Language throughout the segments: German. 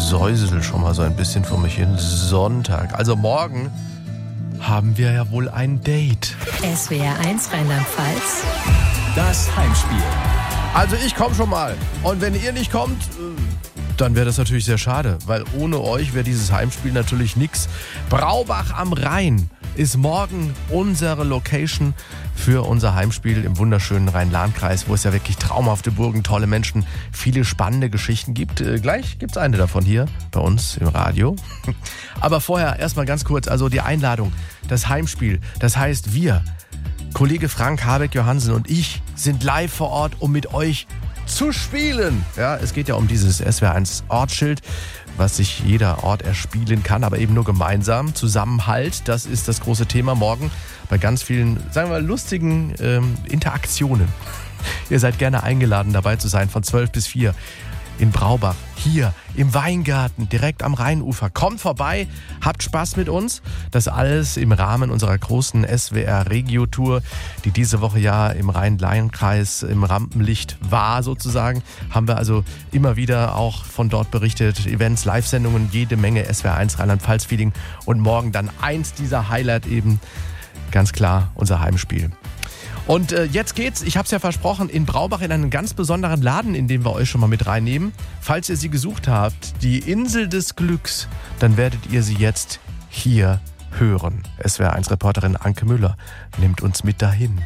säusel schon mal so ein bisschen vor mich hin. Sonntag. Also morgen haben wir ja wohl ein Date. SWR 1 Rheinland-Pfalz. Das Heimspiel. Also ich komme schon mal. Und wenn ihr nicht kommt, dann wäre das natürlich sehr schade. Weil ohne euch wäre dieses Heimspiel natürlich nix. Braubach am Rhein ist morgen unsere Location für unser Heimspiel im wunderschönen Rhein-Lahn-Kreis, wo es ja wirklich traumhafte Burgen, tolle Menschen, viele spannende Geschichten gibt. Gleich gibt's eine davon hier bei uns im Radio. Aber vorher erstmal ganz kurz, also die Einladung, das Heimspiel. Das heißt, wir, Kollege Frank Habeck-Johansen und ich, sind live vor Ort, um mit euch zu spielen. Ja, es geht ja um dieses SWR1 Ortsschild, was sich jeder Ort erspielen kann, aber eben nur gemeinsam. Zusammenhalt, das ist das große Thema morgen bei ganz vielen, sagen wir mal, lustigen Interaktionen. Ihr seid gerne eingeladen, dabei zu sein von 12 bis 4 in Braubach, hier im Weingarten, direkt am Rheinufer. Kommt vorbei, habt Spaß mit uns. Das alles im Rahmen unserer großen SWR-Regio-Tour, die diese Woche ja im Rhein-Lahn-Kreis im Rampenlicht war sozusagen. Haben wir also immer wieder auch von dort berichtet. Events, Live-Sendungen, jede Menge SWR1 Rheinland-Pfalz-Feeling. Und morgen dann eins dieser Highlight eben, ganz klar, unser Heimspiel. Und jetzt geht's, ich habe es ja versprochen, in Braubach in einen ganz besonderen Laden, in den wir euch schon mal mit reinnehmen. Falls ihr sie gesucht habt, die Insel des Glücks, dann werdet ihr sie jetzt hier hören. SWR1-Reporterin Anke Müller nimmt uns mit dahin.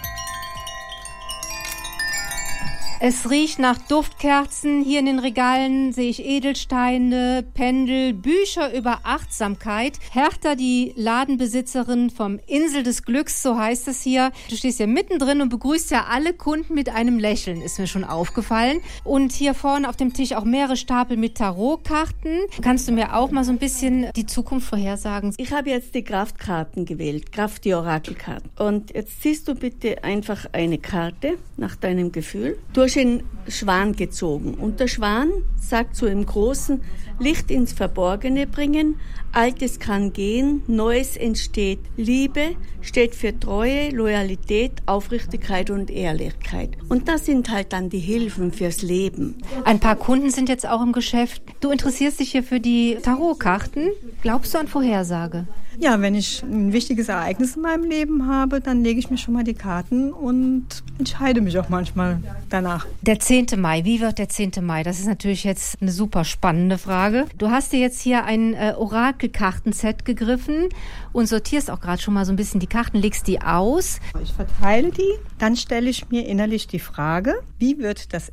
Es riecht nach Duftkerzen. Hier in den Regalen sehe ich Edelsteine, Pendel, Bücher über Achtsamkeit. Hertha, die Ladenbesitzerin vom Insel des Glücks, so heißt es hier. Du stehst ja mittendrin und begrüßt ja alle Kunden mit einem Lächeln, ist mir schon aufgefallen. Und hier vorne auf dem Tisch auch mehrere Stapel mit Tarotkarten. Kannst du mir auch mal so ein bisschen die Zukunft vorhersagen? Ich habe jetzt die Kraftkarten gewählt, Kraft, die Orakelkarten. Und jetzt ziehst du bitte einfach eine Karte nach deinem Gefühl. Du hast den Schwan gezogen und der Schwan sagt so im Großen, Licht ins Verborgene bringen, Altes kann gehen, Neues entsteht. Liebe steht für Treue, Loyalität, Aufrichtigkeit und Ehrlichkeit. Und das sind halt dann die Hilfen fürs Leben. Ein paar Kunden sind jetzt auch im Geschäft. Du interessierst dich hier für die Tarotkarten. Glaubst du an Vorhersage? Ja, wenn ich ein wichtiges Ereignis in meinem Leben habe, dann lege ich mir schon mal die Karten und entscheide mich auch manchmal danach. Der 10. Mai, wie wird der 10. Mai? Das ist natürlich jetzt eine super spannende Frage. Du hast dir jetzt hier ein Orakelkartenset gegriffen und sortierst auch gerade schon mal so ein bisschen die Karten, legst die aus. Ich verteile die, dann stelle ich mir innerlich die Frage, wie wird das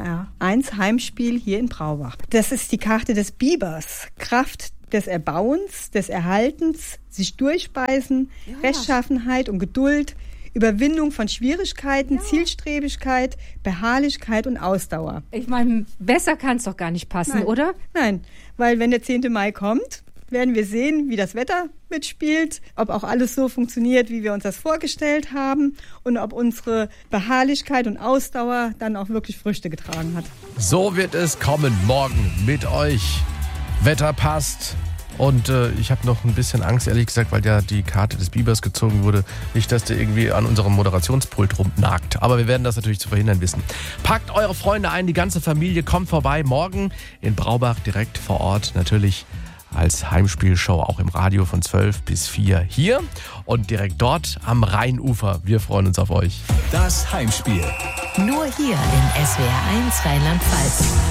SWR1 Heimspiel hier in Braubach? Das ist die Karte des Bibers, Kraft des Erbauens, des Erhaltens, sich durchbeißen, Rechtschaffenheit und Geduld, Überwindung von Schwierigkeiten, Zielstrebigkeit, Beharrlichkeit und Ausdauer. Ich meine, besser kann es doch gar nicht passen, oder? Nein, weil wenn der 10. Mai kommt, werden wir sehen, wie das Wetter mitspielt, ob auch alles so funktioniert, wie wir uns das vorgestellt haben und ob unsere Beharrlichkeit und Ausdauer dann auch wirklich Früchte getragen hat. So wird es kommen morgen mit euch. Wetter passt und ich habe noch ein bisschen Angst, ehrlich gesagt, weil ja die Karte des Bibers gezogen wurde. Nicht, dass der irgendwie an unserem Moderationspult rumnagt. Aber wir werden das natürlich zu verhindern wissen. Packt eure Freunde ein, die ganze Familie, kommt vorbei. Morgen in Braubach direkt vor Ort natürlich als Heimspielshow auch im Radio von 12 bis 4 hier und direkt dort am Rheinufer. Wir freuen uns auf euch. Das Heimspiel. Nur hier in SWR 1 Rheinland-Pfalz.